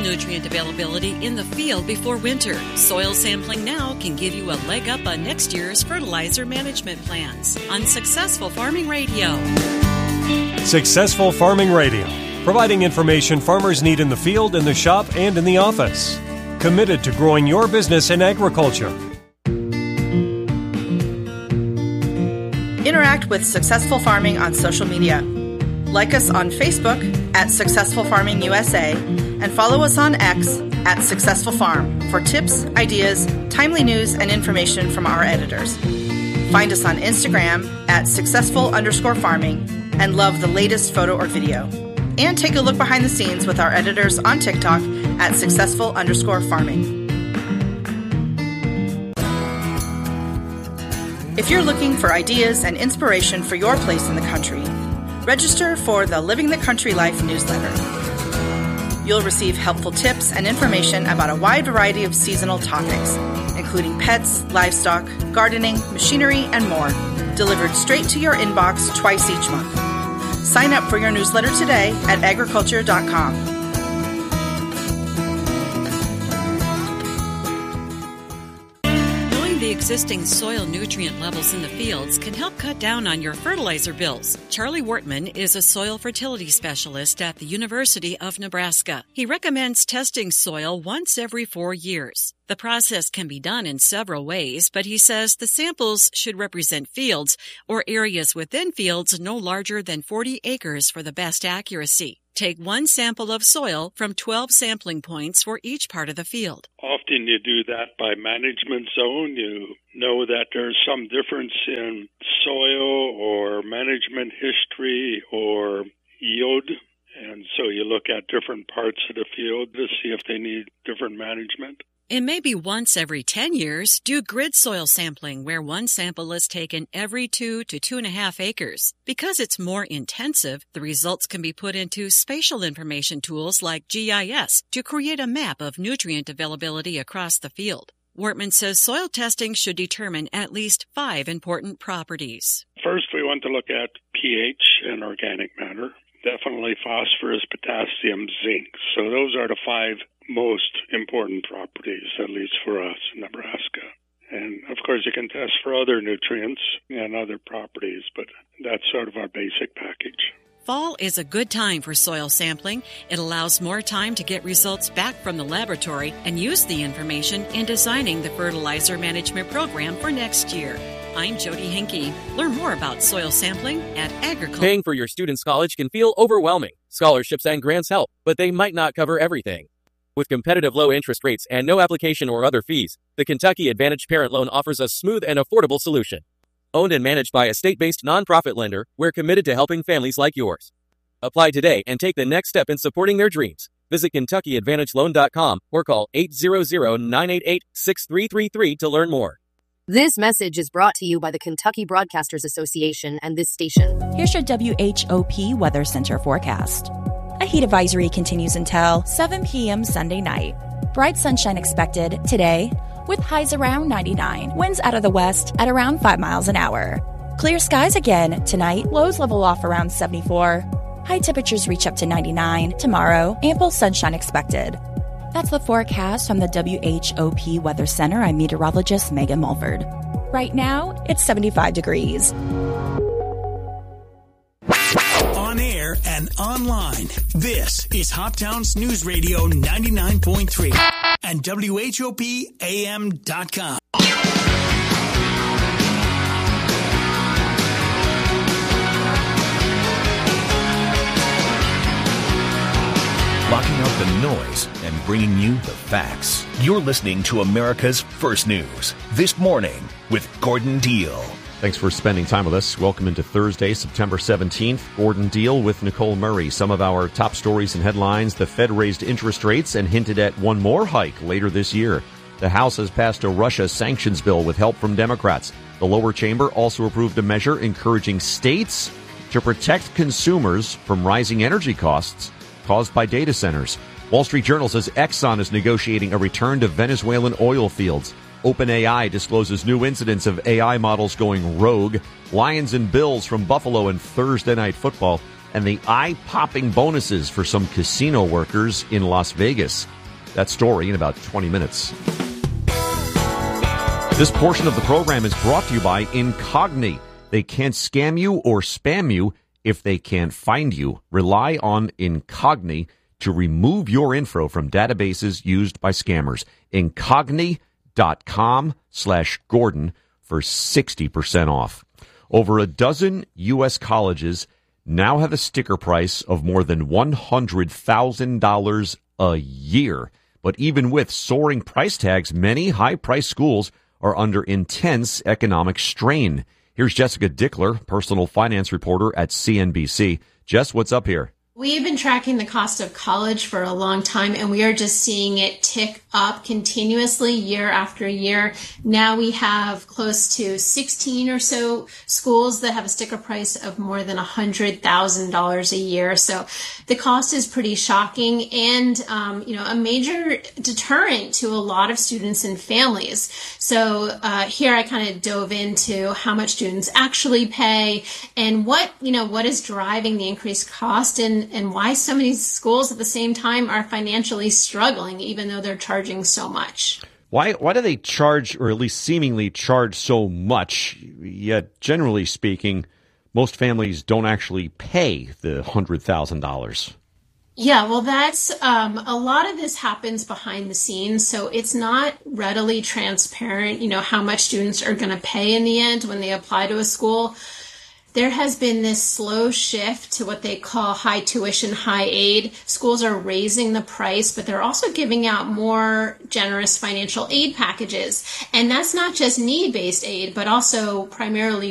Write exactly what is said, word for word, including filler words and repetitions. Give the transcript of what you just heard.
Nutrient availability in the field before winter. Soil sampling now can give you a leg up on next year's fertilizer management plans on Successful Farming Radio. Successful Farming Radio, providing information farmers need in the field, in the shop, and in the office. Committed to growing your business in agriculture. Interact with Successful Farming on social media. Like us on Facebook at Successful Farming U S A and follow us on X at Successful Farm for tips, ideas, timely news, and information from our editors. Find us on Instagram at successful underscore farming and love the latest photo or video. And take a look behind the scenes with our editors on TikTok at successful underscore farming. If you're looking for ideas and inspiration for your place in the country, register for the Living the Country Life newsletter. You'll receive helpful tips and information about a wide variety of seasonal topics, including pets, livestock, gardening, machinery, and more, delivered straight to your inbox twice each month. Sign up for your newsletter today at agriculture dot com. The existing soil nutrient levels in the fields can help cut down on your fertilizer bills. Charlie Wortman is a soil fertility specialist at the University of Nebraska. He recommends testing soil once every four years. The process can be done in several ways, but he says the samples should represent fields or areas within fields no larger than forty acres for the best accuracy. Take one sample of soil from twelve sampling points for each part of the field. Often you do that by management zone. You know that there's some difference in soil or management history or yield. And so you look at different parts of the field to see if they need different management. And maybe once every ten years, do grid soil sampling where one sample is taken every two to two and a half acres. Because it's more intensive, the results can be put into spatial information tools like G I S to create a map of nutrient availability across the field. Wortman says soil testing should determine at least five important properties. First, we want to look at pH and organic matter. Definitely phosphorus, potassium, zinc. So those are the five most important properties, at least for us in Nebraska. And, of course, you can test for other nutrients and other properties, but that's sort of our basic package. Fall is a good time for soil sampling. It allows more time to get results back from the laboratory and use the information in designing the fertilizer management program for next year. I'm Jody Henke. Learn more about soil sampling at Agriculture. Paying for your student's college can feel overwhelming. Scholarships and grants help, but they might not cover everything. With competitive low interest rates and no application or other fees, the Kentucky Advantage Parent Loan offers a smooth and affordable solution. Owned and managed by a state-based nonprofit lender, we're committed to helping families like yours. Apply today and take the next step in supporting their dreams. Visit Kentucky Advantage Loan dot com or call eight hundred, nine eight eight, six three three three to learn more. This message is brought to you by the Kentucky Broadcasters Association and this station. Here's your W H O P Weather Center forecast. A heat advisory continues until seven p.m. Sunday night. Bright sunshine expected today with highs around ninety-nine. Winds out of the west at around five miles an hour. Clear skies again tonight. Lows level off around seventy-four. High temperatures reach up to ninety-nine. Tomorrow, ample sunshine expected. That's the forecast from the W H O P Weather Center. I'm meteorologist Megan Mulford. Right now, it's seventy-five degrees. On air and online, this is Hoptown's News Radio ninety-nine point three and W H O P A M dot com. Blocking out the noise and bringing you the facts. You're listening to America's First News This Morning with Gordon Deal. Thanks for spending time with us. Welcome into Thursday, September seventeenth. Gordon Deal with Nicole Murray. Some of our top stories and headlines. The Fed raised interest rates and hinted at one more hike later this year. The House has passed a Russia sanctions bill with help from Democrats. The lower chamber also approved a measure encouraging states to protect consumers from rising energy costs caused by data centers. Wall Street Journal says Exxon is negotiating a return to Venezuelan oil fields. OpenAI discloses new incidents of A I models going rogue. Lions and Bills from Buffalo in Thursday Night Football. and the eye-popping bonuses for some casino workers in Las Vegas. That story in about twenty minutes. This portion of the program is brought to you by Incogni. They can't scam you or spam you if they can't find you. Rely on Incogni to remove your info from databases used by scammers. Incogni.com slash Gordon for sixty percent off. Over a dozen U S colleges now have a sticker price of more than one hundred thousand dollars a year. But even with soaring price tags, many high-priced schools are under intense economic strain. Here's Jessica Dickler, personal finance reporter at C N B C. Jess, what's up here? We've been tracking the cost of college for a long time, and we are just seeing it tick up continuously year after year. Now we have close to sixteen or so schools that have a sticker price of more than one hundred thousand dollars a year. So the cost is pretty shocking and, um, you know, a major deterrent to a lot of students and families. So uh, here I kind of dove into how much students actually pay and what, you know, what is driving the increased cost and and why so many schools at the same time are financially struggling, even though they're charging so much. Why why do they charge, or at least seemingly charge so much, yet generally speaking, most families don't actually pay the one hundred thousand dollars? Yeah, well, that's um, a lot of this happens behind the scenes, so it's not readily transparent, you know, how much students are going to pay in the end when they apply to a school. There has been this slow shift to what they call high tuition, high aid. Schools are raising the price, but they're also giving out more generous financial aid packages. And that's not just need-based aid, but also primarily